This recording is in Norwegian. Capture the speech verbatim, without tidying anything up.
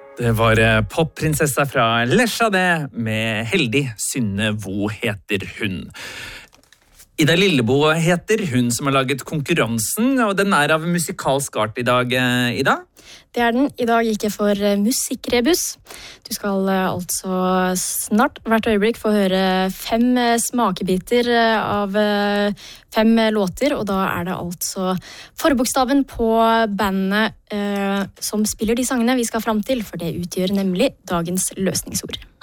Det var popprinsessa fra Lesja det, med Heldig. Synne Vo heter hun. Ida Lilleboe heter hun som har laget konkurransen, og den er av musikalsk art i dag, Ida? Det er den. I dag gikk jeg for musikkrebus. Du skal altså snart hvert øyeblikk få høre fem smakebiter av fem låter, og da er det altså forbokstaven på bandet eh, som spiller de sangene vi skal fram til, for det utgjør nemlig dagens løsningsord.